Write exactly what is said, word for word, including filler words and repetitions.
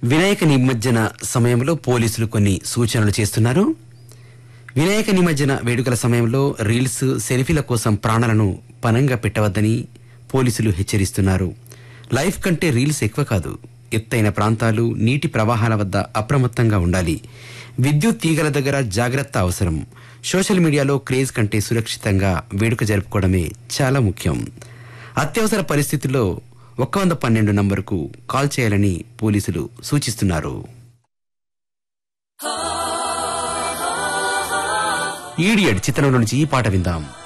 వినాయక నిమజ్జన సమయంలో పోలీసులు కొన్ని సూచనలు చేస్తున్నారు. వినాయక నిమజ్జన వేడుకల సమయంలో రీల్స్, సెల్ఫీల కోసం ప్రాణాలను పనంగా పెట్టవద్దని పోలీసులు హెచ్చరిస్తున్నారు. లైఫ్ కంటే రీల్స్ ఎక్కువ కాదు. ఎత్తైన ప్రాంతాలు, నీటి ప్రవాహాల వద్ద అప్రమత్తంగా ఉండాలి. విద్యుత్ తీగల దగ్గర జాగ్రత్త అవసరం. సోషల్ మీడియాలో క్రేజ్ కంటే సురక్షితంగా వేడుక జరుపుకోవడమే చాలా ముఖ్యం. అత్యవసర పరిస్థితుల్లో ఒక్క వంద పన్నెండు నంబరుకు కాల్ చేయాలని పోలీసులు సూచిస్తున్నారు. ఈడియట్ చిత్రంలో నుంచి ఈ పాట విందాం.